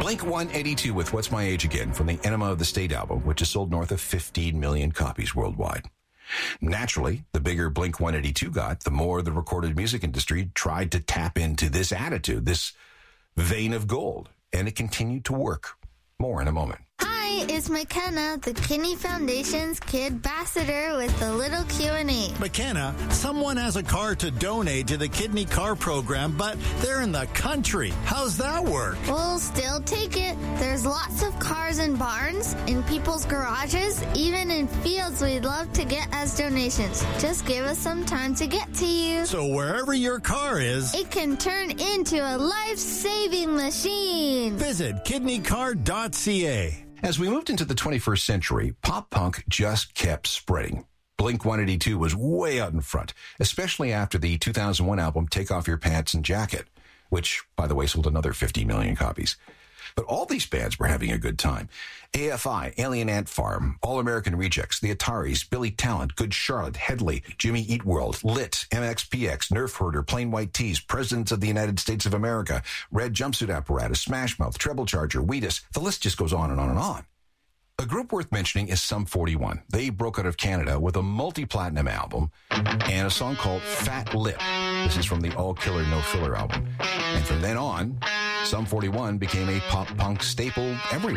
Blink-182 with What's My Age Again from the Enema of the State album, which has sold north of 15 million copies worldwide. Naturally, the bigger Blink-182 got, the more the recorded music industry tried to tap into this attitude, this vein of gold, and it continued to work. More in a moment. Hi, it's McKenna, the Kidney Foundation's Kid Ambassador with a little Q&A. McKenna, someone has a car to donate to the Kidney Car Program, but they're in the country. How's that work? We'll still take it. There's lots of cars in barns, in people's garages, even in fields we'd love to get as donations. Just give us some time to get to you. So wherever your car is, it can turn into a life-saving machine. Visit kidneycar.ca. As we moved into the 21st century, pop punk just kept spreading. Blink-182 was way out in front, especially after the 2001 album Take Off Your Pants and Jacket, which, by the way, sold another 50 million copies. But all these bands were having a good time. AFI, Alien Ant Farm, All American Rejects, The Ataris, Billy Talent, Good Charlotte, Headley, Jimmy Eat World, Lit, MXPX, Nerf Herder, Plain White Tees, Presidents of the United States of America, Red Jumpsuit Apparatus, Smash Mouth, Treble Charger, Wheatus. The list just goes on and on and on. A group worth mentioning is Sum 41. They broke out of Canada with a multi-platinum album and a song called Fat Lip. This is from the All Killer No Filler album. And from then on, Sum 41 became a pop-punk staple everywhere.